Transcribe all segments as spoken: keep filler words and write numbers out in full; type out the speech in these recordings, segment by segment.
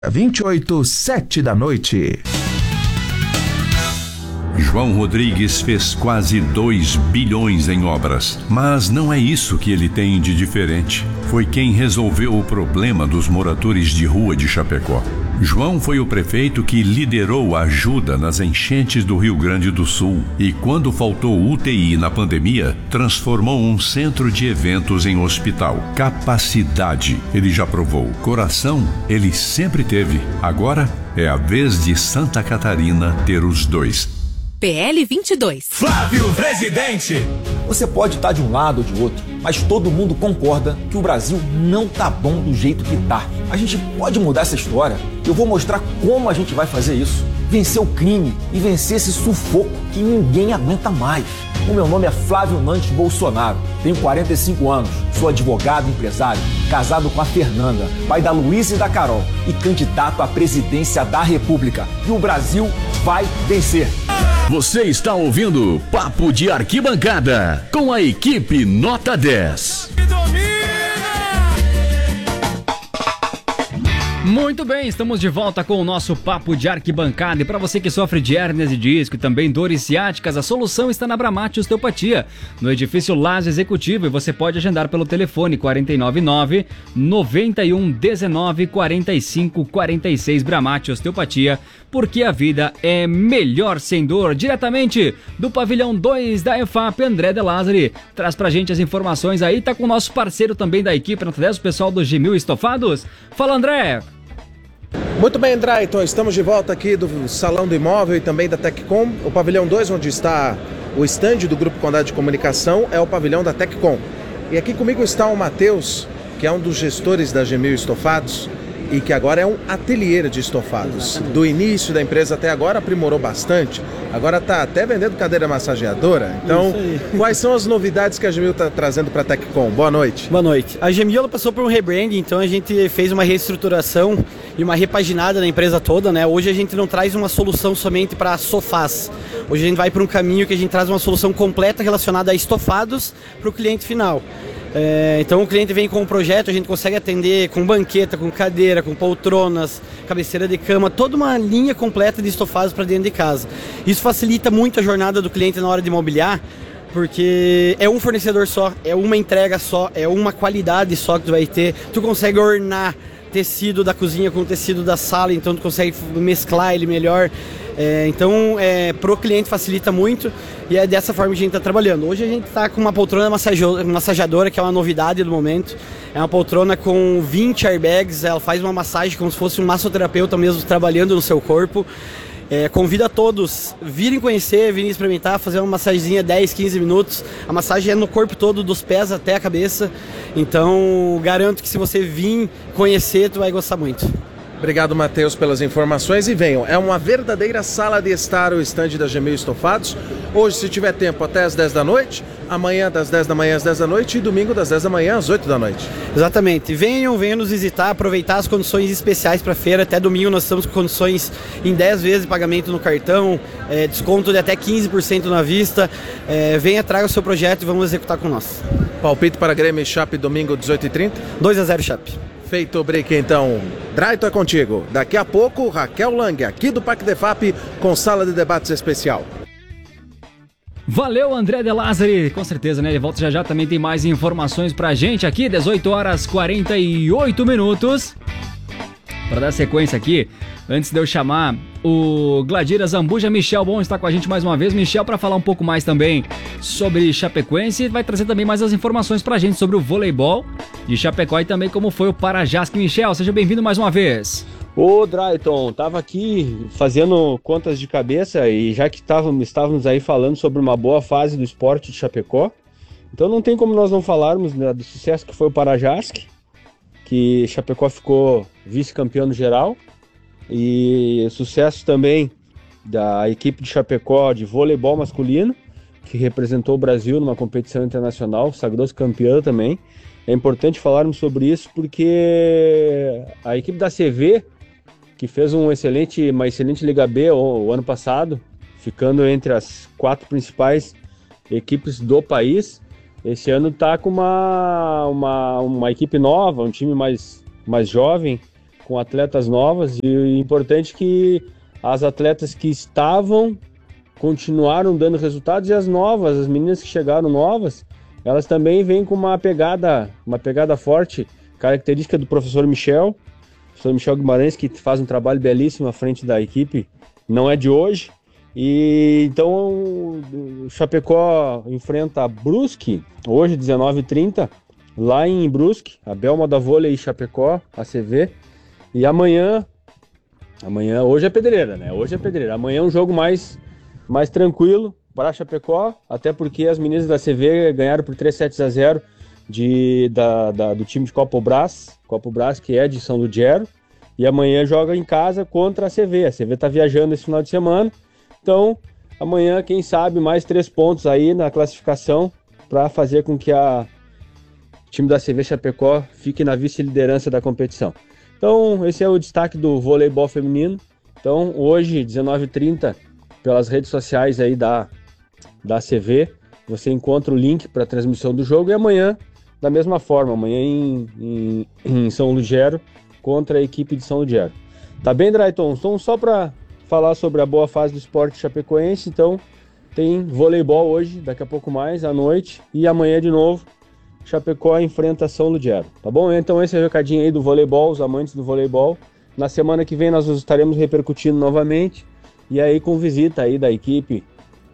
vinte e oito, sete da noite. João Rodrigues fez quase dois bilhões em obras, mas não é isso que ele tem de diferente. Foi quem resolveu o problema dos moradores de rua de Chapecó. João foi o prefeito que liderou a ajuda nas enchentes do Rio Grande do Sul e, quando faltou U T I na pandemia, transformou um centro de eventos em hospital. Capacidade, ele já provou. Coração, ele sempre teve. Agora é a vez de Santa Catarina ter os dois. P L vinte e dois. Flávio Presidente. Você pode estar de um lado ou de outro, mas todo mundo concorda que o Brasil não tá bom do jeito que tá. A gente pode mudar essa história. Eu vou mostrar como a gente vai fazer isso. Vencer o crime e vencer esse sufoco que ninguém aguenta mais. O meu nome é Flávio Nantes Bolsonaro, tenho quarenta e cinco anos, sou advogado e empresário, casado com a Fernanda, pai da Luísa e da Carol e candidato à presidência da República. E o Brasil vai vencer. Você está ouvindo Papo de Arquibancada com a equipe Nota dez. Muito bem, estamos de volta com o nosso Papo de Arquibancada. E para você que sofre de hérnias de disco e também dores ciáticas, a solução está na Bramate Osteopatia, no edifício Laje Executivo, e você pode agendar pelo telefone quatro nove nove, nove um um nove, quatro cinco quatro seis. Bramate Osteopatia, porque a vida é melhor sem dor. Diretamente do pavilhão dois da E F A P, André de Lázari traz pra gente as informações aí, tá com o nosso parceiro também da equipe Nota dez, o pessoal do Gemil Estofados. Fala, André! Muito bem, Drayton, estamos de volta aqui do Salão do Imóvel e também da Teccom. O pavilhão dois, onde está o estande do Grupo Condado de Comunicação, é o pavilhão da Teccom. E aqui comigo está o Matheus, que é um dos gestores da Gemil Estofados e que agora é um ateliê de estofados. Exatamente. Do início da empresa até agora aprimorou bastante, agora está até vendendo cadeira massageadora. Então, quais são as novidades que a Gemil está trazendo para a Teccom? Boa noite. Boa noite. A Gemil ela passou por um rebranding, então a gente fez uma reestruturação e uma repaginada na empresa toda, né? Hoje a gente não traz uma solução somente para sofás. Hoje a gente vai para um caminho que a gente traz uma solução completa relacionada a estofados para o cliente final. É, então o cliente vem com um projeto, a gente consegue atender com banqueta, com cadeira, com poltronas, cabeceira de cama, toda uma linha completa de estofados para dentro de casa. Isso facilita muito a jornada do cliente na hora de mobiliar, porque é um fornecedor só, é uma entrega só, é uma qualidade só que tu vai ter. Tu consegue ornar tecido da cozinha com tecido da sala, então tu consegue mesclar ele melhor. É, então, é, pro cliente facilita muito e é dessa forma que a gente está trabalhando. Hoje a gente está com uma poltrona massageadora, que é uma novidade do momento. É uma poltrona com vinte airbags, ela faz uma massagem como se fosse um massoterapeuta mesmo trabalhando no seu corpo. É, convido a todos virem conhecer, virem experimentar, fazer uma massagenzinha dez, quinze minutos. A massagem é no corpo todo, dos pés até a cabeça. Então, garanto que se você vir conhecer, tu vai gostar muito. Obrigado, Matheus, pelas informações. E venham, é uma verdadeira sala de estar o estande da Gemil Estofados. Hoje, se tiver tempo, até às dez da noite. Amanhã, das dez da manhã às dez da noite. E domingo, das dez da manhã às oito da noite. Exatamente. Venham, venham nos visitar, aproveitar as condições especiais para a feira. Até domingo nós estamos com condições em dez vezes de pagamento no cartão, é, desconto de até quinze por cento na vista. É, venha, traga o seu projeto e vamos executar com nós. Palpite para Grêmio e Chape, domingo, dezoito e trinta. dois a zero, Chape. Feito o break, então. Drayton é contigo. Daqui a pouco, Raquel Lang, aqui do Parque de F A P, com sala de debates especial. Valeu, André de Lázari. Com certeza, né? Ele volta já já, também tem mais informações pra gente aqui. dezoito horas e quarenta e oito minutos. Para dar sequência aqui, antes de eu chamar o Gladira Zambuja, Michel Bom está com a gente mais uma vez. Michel, para falar um pouco mais também sobre Chapecoense, vai trazer também mais as informações pra gente sobre o voleibol de Chapecó e também como foi o Parajasque. Michel, seja bem-vindo mais uma vez. Ô, Drayton, tava aqui fazendo contas de cabeça e já que estávamos, estávamos aí falando sobre uma boa fase do esporte de Chapecó, então não tem como nós não falarmos, né, do sucesso que foi o Parajasque, que Chapecó ficou vice-campeão no geral, e sucesso também da equipe de Chapecó de voleibol masculino, que representou o Brasil numa competição internacional, sagrou-se campeão também. É importante falarmos sobre isso porque a equipe da C V, que fez um excelente, uma excelente Liga B o, o ano passado, ficando entre as quatro principais equipes do país, esse ano está com uma, uma, uma equipe nova, um time mais, mais jovem, com atletas novas, e o importante é que as atletas que estavam continuaram dando resultados, e as novas, as meninas que chegaram novas, elas também vêm com uma pegada, uma pegada forte, característica do professor Michel, professor Michel Guimarães, que faz um trabalho belíssimo à frente da equipe, não é de hoje. E então o Chapecó enfrenta a Brusque, hoje dezenove e trinta, lá em Brusque, a Belma da Vôlei e Chapecó, a C V. E amanhã, amanhã, hoje é pedreira, né? Hoje é pedreira. Amanhã é um jogo mais, mais tranquilo para Chapecó, até porque as meninas da C V ganharam por três sets a zero de, da, da, do time de Copa Brás, Copa Brás, que é de São Ludgero, e amanhã joga em casa contra a C V. A C V está viajando esse final de semana, então amanhã, quem sabe, mais três pontos aí na classificação para fazer com que a o time da C V Chapecó fique na vice-liderança da competição. Então, esse é o destaque do voleibol feminino. Então, hoje, dezenove e trinta, pelas redes sociais aí da, da C V, você encontra o link para a transmissão do jogo, e amanhã, da mesma forma, amanhã em, em, em São Ludgero, contra a equipe de São Ludgero. Tá bem, Drayton? Então, só para falar sobre a boa fase do esporte chapecoense, então, tem voleibol hoje, daqui a pouco mais, à noite, e amanhã de novo, Chapecó enfrenta São Ludgero, tá bom? Então esse é o recadinho aí do voleibol, os amantes do voleibol. Na semana que vem nós estaremos repercutindo novamente, e aí com visita aí da equipe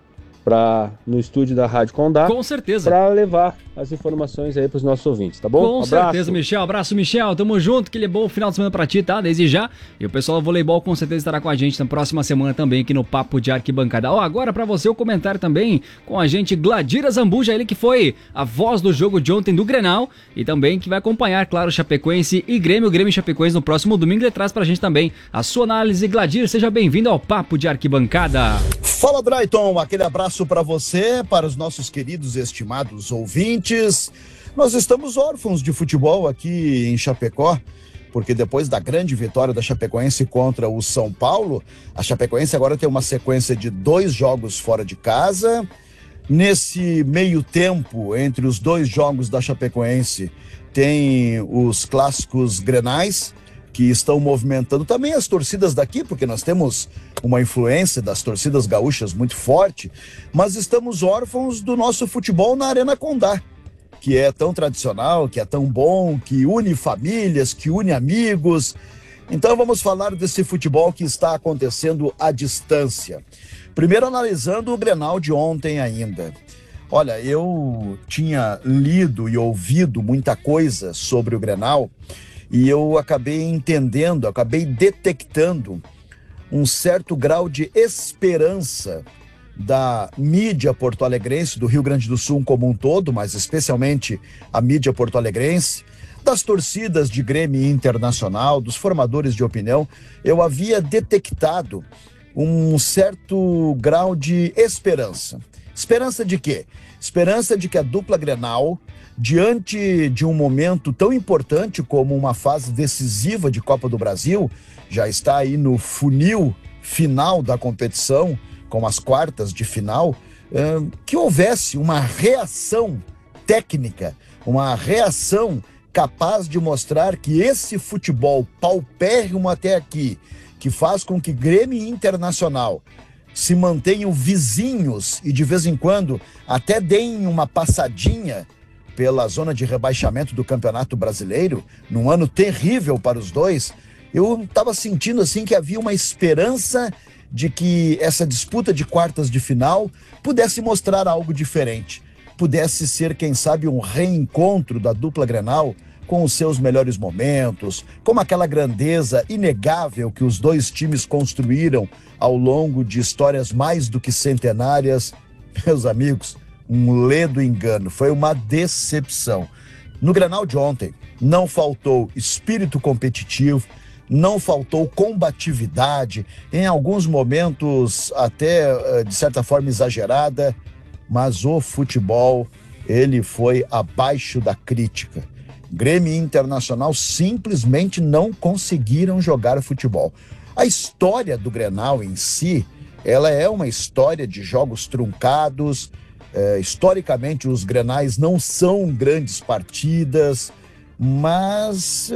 pra, no estúdio da Rádio Condá. Com certeza. Para levar as informações aí pros nossos ouvintes, tá bom? Com Abraço. certeza, Michel. Abraço, Michel. Tamo junto, que ele é bom final de semana pra ti, tá? Desde já. E o pessoal do voleibol com certeza estará com a gente na próxima semana também aqui no Papo de Arquibancada. Ó, agora pra você o comentário também com a gente, Gladira Zambuja, ele que foi a voz do jogo de ontem do Grenal e também que vai acompanhar, claro, Chapecoense e Grêmio, Grêmio e Chapecoense no próximo domingo. Ele traz pra gente também a sua análise. Gladir, seja bem-vindo ao Papo de Arquibancada. Fala, Drayton, aquele abraço para você, para os nossos queridos e estimados ouvintes. Nós estamos órfãos de futebol aqui em Chapecó, porque depois da grande vitória da Chapecoense contra o São Paulo, a Chapecoense agora tem uma sequência de dois jogos fora de casa. Nesse meio tempo, entre os dois jogos da Chapecoense, tem os clássicos grenais, que estão movimentando também as torcidas daqui, porque nós temos uma influência das torcidas gaúchas muito forte, mas estamos órfãos do nosso futebol na Arena Condá, que é tão tradicional, que é tão bom, que une famílias, que une amigos. Então vamos falar desse futebol que está acontecendo à distância. Primeiro analisando o Grenal de ontem ainda. Olha, eu tinha lido e ouvido muita coisa sobre o Grenal, e eu acabei entendendo, acabei detectando um certo grau de esperança da mídia porto-alegrense, do Rio Grande do Sul como um todo, mas especialmente a mídia porto-alegrense, das torcidas de Grêmio Internacional, dos formadores de opinião. Eu havia detectado um certo grau de esperança. Esperança de quê? Esperança de que a dupla Grenal, diante de um momento tão importante como uma fase decisiva de Copa do Brasil, já está aí no funil final da competição, com as quartas de final, que houvesse uma reação técnica, uma reação capaz de mostrar que esse futebol paupérrimo até aqui, que faz com que Grêmio Internacional se mantenham vizinhos e de vez em quando até deem uma passadinha pela zona de rebaixamento do Campeonato Brasileiro, num ano terrível para os dois, eu estava sentindo assim que havia uma esperança de que essa disputa de quartas de final pudesse mostrar algo diferente, pudesse ser, quem sabe, um reencontro da dupla Grenal com os seus melhores momentos, com aquela grandeza inegável que os dois times construíram ao longo de histórias mais do que centenárias. Meus amigos, um ledo engano, foi uma decepção. No Grenal de ontem, não faltou espírito competitivo, não faltou combatividade, em alguns momentos até, de certa forma, exagerada, mas o futebol, ele foi abaixo da crítica. Grêmio e Internacional simplesmente não conseguiram jogar futebol. A história do Grenal em si, ela é uma história de jogos truncados. É, historicamente, os Grenais não são grandes partidas, mas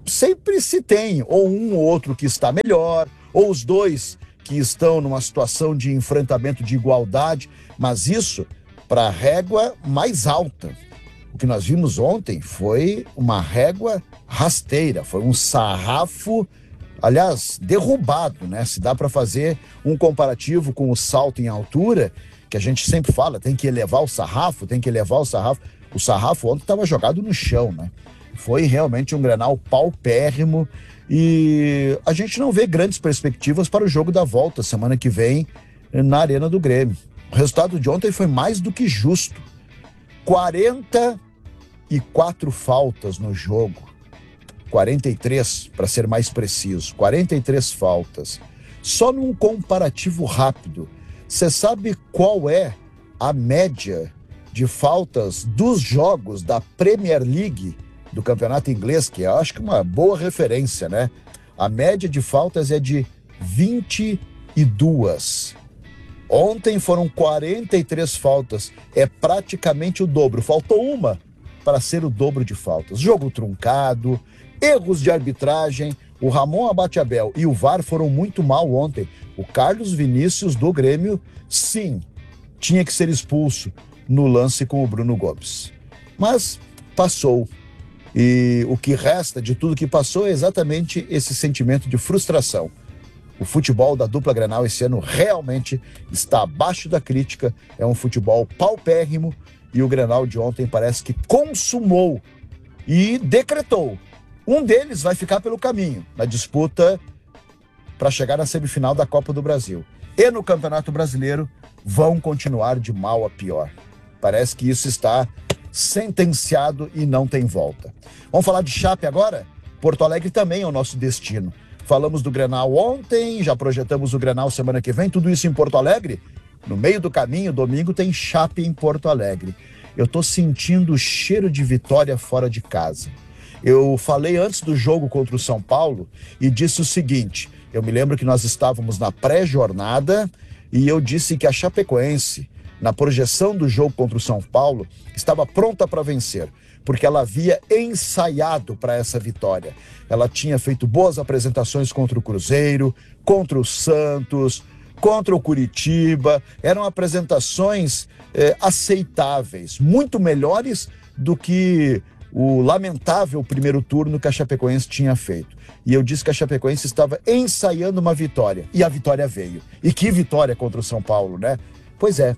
sempre se tem ou um ou outro que está melhor, ou os dois que estão numa situação de enfrentamento de igualdade, mas isso para a régua mais alta. O que nós vimos ontem foi uma régua rasteira, foi um sarrafo, aliás, derrubado, né? Se dá para fazer um comparativo com o salto em altura, que a gente sempre fala, tem que elevar o sarrafo, tem que elevar o sarrafo. O sarrafo ontem estava jogado no chão, né? Foi realmente um Grenal paupérrimo e a gente não vê grandes perspectivas para o jogo da volta semana que vem na Arena do Grêmio. O resultado de ontem foi mais do que justo. quarenta e quatro faltas no jogo. quarenta e três, para ser mais preciso. quarenta e três faltas. Só num comparativo rápido, você sabe qual é a média de faltas dos jogos da Premier League do campeonato inglês, que eu acho que é uma boa referência, né? A média de faltas é de vinte e duas. Ontem foram quarenta e três faltas, é praticamente o dobro. Faltou uma para ser o dobro de faltas. Jogo truncado, erros de arbitragem. O Ramon Abate-Abel e o V A R foram muito mal ontem. O Carlos Vinícius do Grêmio, sim, tinha que ser expulso no lance com o Bruno Gomes. Mas passou. E o que resta de tudo que passou é exatamente esse sentimento de frustração. O futebol da dupla Grenal esse ano realmente está abaixo da crítica, é um futebol paupérrimo e o Grenal de ontem parece que consumou e decretou. Um deles vai ficar pelo caminho na disputa para chegar na semifinal da Copa do Brasil. E no Campeonato Brasileiro vão continuar de mal a pior. Parece que isso está sentenciado e não tem volta. Vamos falar de Chape agora? Porto Alegre também é o nosso destino. Falamos do Grenal ontem, já projetamos o Grenal semana que vem, tudo isso em Porto Alegre. No meio do caminho, domingo, tem Chape em Porto Alegre. Eu tô sentindo o cheiro de vitória fora de casa. Eu falei antes do jogo contra o São Paulo e disse o seguinte, eu me lembro que nós estávamos na pré-jornada e eu disse que a Chapecoense, na projeção do jogo contra o São Paulo, estava pronta para vencer, porque ela havia ensaiado para essa vitória. Ela tinha feito boas apresentações contra o Cruzeiro, contra o Santos, contra o Curitiba. Eram apresentações é, aceitáveis, muito melhores do que o lamentável primeiro turno que a Chapecoense tinha feito. E eu disse que a Chapecoense estava ensaiando uma vitória, e a vitória veio. E que vitória contra o São Paulo, né? Pois é,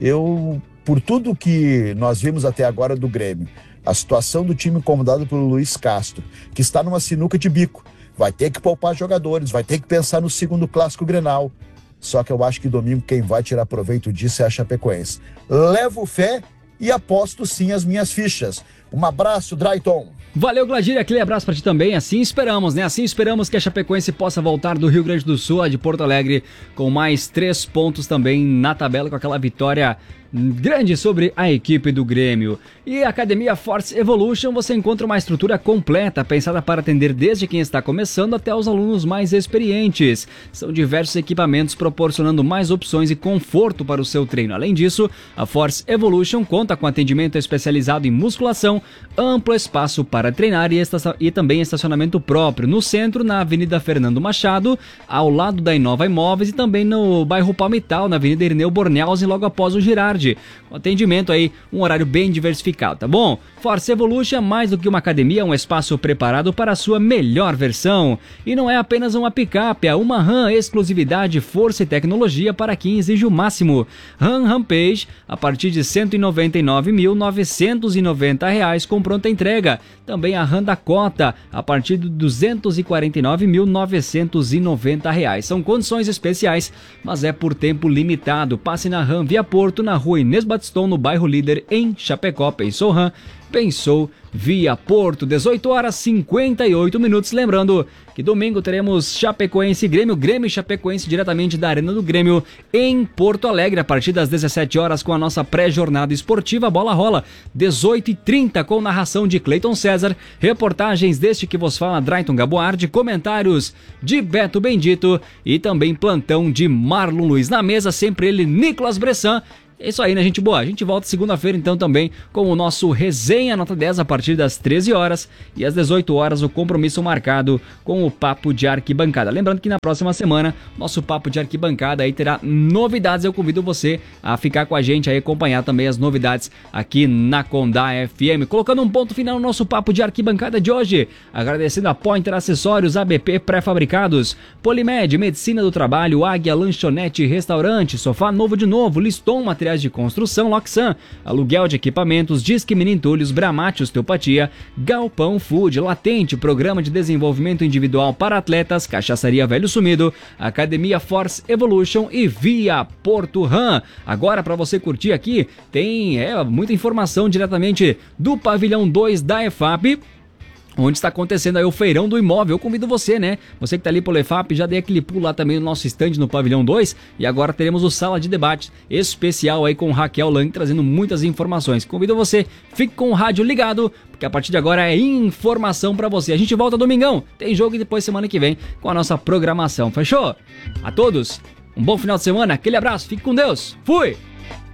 eu, por tudo que nós vimos até agora do Grêmio, a situação do time comandado pelo Luiz Castro, que está numa sinuca de bico, vai ter que poupar jogadores, vai ter que pensar no segundo clássico Grenal. Só que eu acho que domingo quem vai tirar proveito disso é a Chapecoense. Levo fé e aposto sim as minhas fichas. Um abraço, Drayton. Valeu, Gladir, aquele abraço pra ti também. Assim esperamos, né? Assim esperamos que a Chapecoense possa voltar do Rio Grande do Sul, a de Porto Alegre, com mais três pontos também na tabela, com aquela vitória grande sobre a equipe do Grêmio. E a Academia Force Evolution, você encontra uma estrutura completa, pensada para atender desde quem está começando até os alunos mais experientes. São diversos equipamentos proporcionando mais opções e conforto para o seu treino. Além disso, a Force Evolution conta com atendimento especializado em musculação, amplo espaço para treinar e, estacion... e também estacionamento próprio no centro, na Avenida Fernando Machado, ao lado da Inova Imóveis, e também no bairro Palmital, na Avenida Irineu Bornhaus, e logo após o Girardi. Um atendimento aí, um horário bem diversificado, tá bom? Force Evolution é mais do que uma academia, é um espaço preparado para a sua melhor versão. E não é apenas uma picape, é uma RAM, exclusividade, força e tecnologia para quem exige o máximo. RAM Rampage a partir de cento e noventa e nove mil novecentos e noventa reais com pronta entrega. Também a RAM Dakota a partir de duzentos e quarenta e nove mil novecentos e noventa reais. São condições especiais, mas é por tempo limitado. Passe na RAM Via Porto, na rua Inês Batiston, no bairro Líder, em Chapecó. Pensou RAM? Pensou Via Porto. Dezoito horas e cinquenta e oito minutos. Lembrando que domingo teremos Chapecoense e Grêmio, Grêmio e Chapecoense diretamente da Arena do Grêmio em Porto Alegre, a partir das dezessete horas, com a nossa pré-jornada esportiva. A bola rola dezoito e trinta com narração de Cleiton César, reportagens deste que vos fala Drayton Gaboardi, comentários de Beto Bendito e também plantão de Marlon Luiz. Na mesa sempre ele, Nicolas Bressan, É isso aí, né, gente boa? A gente volta segunda-feira, então, também com o nosso Resenha Nota dez a partir das treze horas e às dezoito horas o compromisso marcado com o Papo de Arquibancada. Lembrando que na próxima semana, nosso Papo de Arquibancada aí terá novidades. Eu convido você a ficar com a gente aí, acompanhar também as novidades aqui na Condá F M. Colocando um ponto final no nosso Papo de Arquibancada de hoje, agradecendo a Pointer Acessórios, A B P Pré-Fabricados, Polimed, Medicina do Trabalho, Águia Lanchonete, Restaurante, Sofá Novo de Novo, Liston Materiais de Construção, Loxan, Aluguel de Equipamentos, Disque Menintulhos, Bramate Osteopatia, Galpão Food, Latente, Programa de Desenvolvimento Individual para Atletas, Cachaçaria Velho Sumido, Academia Force Evolution e Via Porto Ram. Agora, para você curtir aqui, tem é, muita informação diretamente do Pavilhão dois da E F A P, onde está acontecendo aí o Feirão do Imóvel. Eu convido você, né? Você que tá ali pelo E F A P, já dei aquele pulo lá também no nosso stand no Pavilhão dois. E agora teremos o Sala de Debate especial aí com Raquel Lang, trazendo muitas informações. Convido você, fique com o rádio ligado, porque a partir de agora é informação pra você. A gente volta domingão, tem jogo e depois semana que vem com a nossa programação. Fechou? A todos, um bom final de semana, aquele abraço, fique com Deus. Fui!